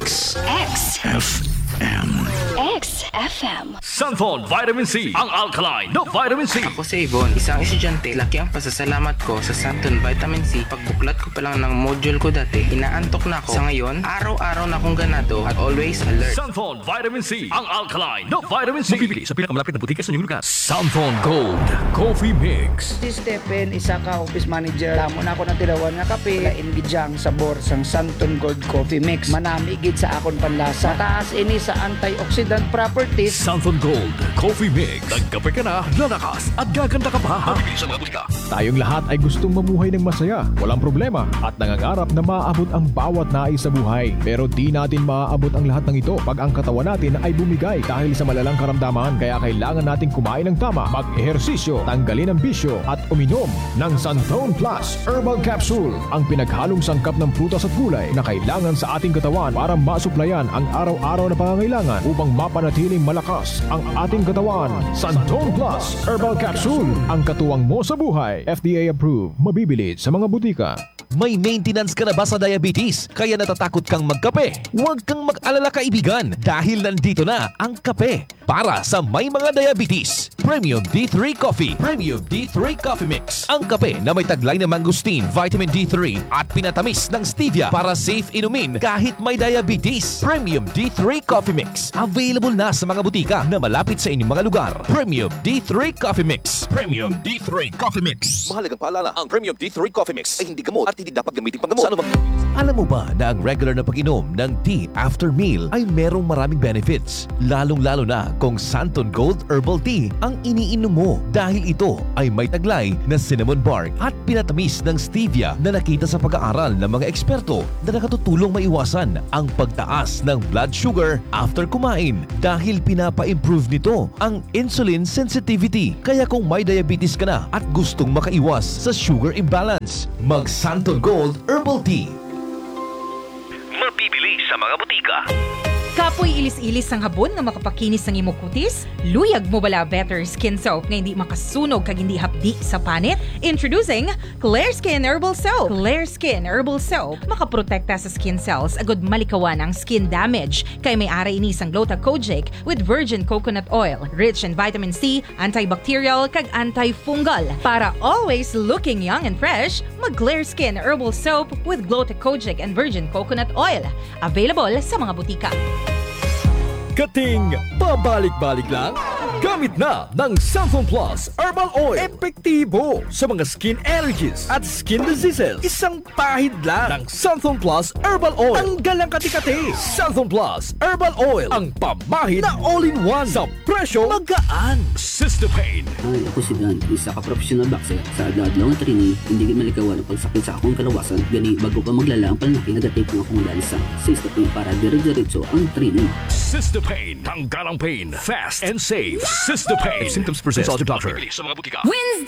XFM. XFM. Santon Vitamin C, ang alkaline na vitamin C. Ako si Yvonne, isang estudyante. Laki ang pasasalamat ko sa Santon Vitamin C. Pagbuklat ko pa lang ng module ko dati, inaantok na ako. Sa ngayon, araw-araw na akong ganado at always alert. Santon Vitamin C, ang alkaline na vitamin C. Mabibili sa pinakamalapit na butika sa inyong lugar. Santon Gold Coffee Mix. Si Stephen, isa ka office manager. Damo na ako ng tilawan nga kape. Lain gidyang sabor sang Santon Gold Coffee Mix. Manami gid sa akon panlasa. Mataas ini sa antioxidant properties. Santon Gold Coffee Mix. Nagkape ka na, lalakas at gaganda ka pa. Mabibili sa mga butika. Tayong lahat ay gustong mamuhay ng masaya, walang problema, at nangangarap na maaabot ang bawat nais sa buhay. Pero di natin maaabot ang lahat ng ito pag ang katawan natin ay bumigay dahil sa malalang karamdaman. Kaya kailangan natin kumain ng tama, mag-ehersisyo, tanggalin ang bisyo, at uminom ng Santon Plus Herbal Capsule, ang pinaghalong sangkap ng prutas at gulay na kailangan sa ating katawan para masuplayan ang araw-araw na pangangailangan upang mapanatiling malakas ang ating katawan. Santon Plus Herbal Capsule, ang katuwang mo sa buhay. FDA approved, mabibili sa mga butika. May maintenance ka na ba sa diabetes? Kaya natatakot kang magkape? Huwag kang mag-alala kaibigan dahil nandito na ang kape para sa may mga diabetes. Premium D3 Coffee. Premium D3 Coffee Mix. Ang kape na may taglay na mangosteen, vitamin D3 at pinatamis ng stevia para safe inumin kahit may diabetes. Premium D3 Coffee Mix. Available na sa mga butika na malapit sa inyong mga lugar. Premium D3 Coffee Mix. Premium D3 Coffee Mix. Mahalagang paalala, ang Premium D3 Coffee Mix ay hindi gamot at hindi dapat gamitin panggamot. Alam mo ba na ang regular na pag-inom ng tea after meal ay merong maraming benefits? Lalong-lalo na kung Santon Gold Herbal Tea ang iniinom mo dahil ito ay may taglay na cinnamon bark at pinatamis ng stevia na nakita sa pag-aaral ng mga eksperto na nakatutulong maiwasan ang pagtaas ng blood sugar after kumain dahil pinapa-improve nito ang insulin sensitivity. Kaya kung may diabetes ka na at gustong makaiwas sa sugar imbalance, mag Santon Gold Herbal Tea. Mabibili sa mga butika. Kapoy ilis-ilis ang habon nga makapakinis ng imong kutis? Luyag mo bala Better Skin Soap nga hindi makasunog kag hindi hapdi sa panit? Introducing Clear Skin Herbal Soap. Clear Skin Herbal Soap makaprotekta sa skin cells agud malikawan ang skin damage kay may ara ini sang Gluta-Kojic with virgin coconut oil, rich in vitamin C, antibacterial kag antifungal. Para always looking young and fresh, mag Clear Skin Herbal Soap with Gluta-Kojic and virgin coconut oil. Available sa mga butika. Kating pabalik-balik lang? Gamit na ng Santon Plus Herbal Oil. Epektibo sa mga skin allergies at skin diseases. Isang pahid lang ng Santon Plus Herbal Oil. Tanggal ang kati-kati. Santon Plus Herbal Oil. Ang pamahid na all-in-one sa presyo magaan. Cystopain. Ay, ako si Dan, isa ka professional boxer. Sa adlaw-adlaw ng training, hindi ka malikawan ang pagsakit sa akong kalawasan. Gani, bago pa maglala ang panlaki, nagatake ng akong lansa. Cystopain para dire-diretso ang training. Cystopain. Tanggal ang pain. Fast and safe. Cystopain. If symptoms persist, consult your doctor. Wednesday!